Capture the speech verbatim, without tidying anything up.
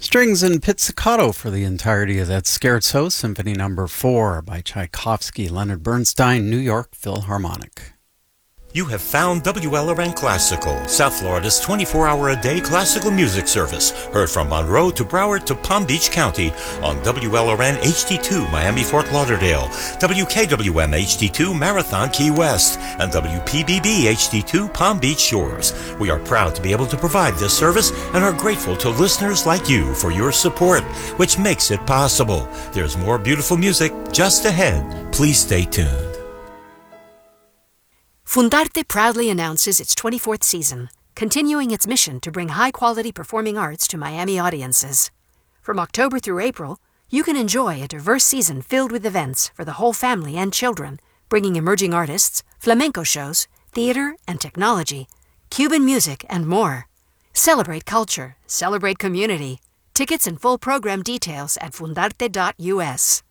Strings and pizzicato for the entirety of that Scherzo, Symphony Number four by Tchaikovsky, Leonard Bernstein, New York Philharmonic. You have found W L R N Classical, South Florida's twenty-four hour a day classical music service. Heard from Monroe to Broward to Palm Beach County on W L R N H D two Miami Fort Lauderdale, W K W M H D two Marathon Key West, and W P B B H D two Palm Beach Shores. We are proud to be able to provide this service and are grateful to listeners like you for your support, which makes it possible. There's more beautiful music just ahead. Please stay tuned. Fundarte proudly announces its twenty-fourth season, continuing its mission to bring high-quality performing arts to Miami audiences. From October through April, you can enjoy a diverse season filled with events for the whole family and children, bringing emerging artists, flamenco shows, theater and technology, Cuban music, and more. Celebrate culture, celebrate community. Tickets and full program details at fundarte dot U S.